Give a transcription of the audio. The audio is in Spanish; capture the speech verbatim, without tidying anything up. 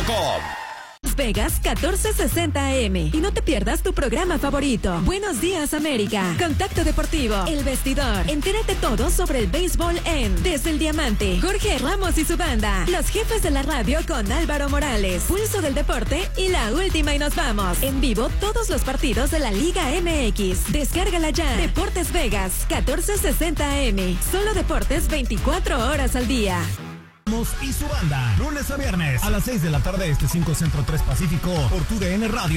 com. Vegas catorce sesenta A M. Y no te pierdas tu programa favorito. Buenos días, América. Contacto Deportivo. El Vestidor. Entérate todo sobre el béisbol en Desde el Diamante. Jorge Ramos y su banda. Los jefes de la radio con Álvaro Morales. Pulso del Deporte y La Última y Nos Vamos. En vivo todos los partidos de la Liga M X. Descárgala ya. Deportes Vegas catorce sesenta A M. Solo deportes veinticuatro horas al día. Y su banda, lunes a viernes a las seis de la tarde, este cinco Centro tres Pacífico, por tu D N Radio.